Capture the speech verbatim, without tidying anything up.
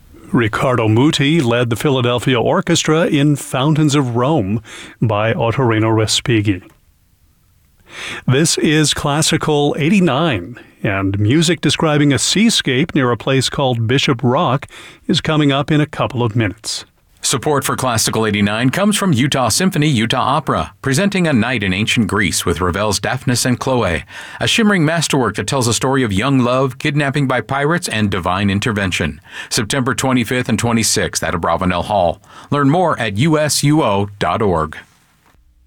Riccardo Muti led the Philadelphia Orchestra in Fountains of Rome by Ottorino Respighi. This is Classical eighty-nine, and music describing a seascape near a place called Bishop Rock is coming up in a couple of minutes. Support for Classical eighty-nine comes from Utah Symphony Utah Opera, presenting A Night in Ancient Greece with Ravel's Daphnis and Chloe, a shimmering masterwork that tells a story of young love, kidnapping by pirates, and divine intervention. September twenty-fifth and twenty-sixth at Abravanel Hall. Learn more at U S U O dot org.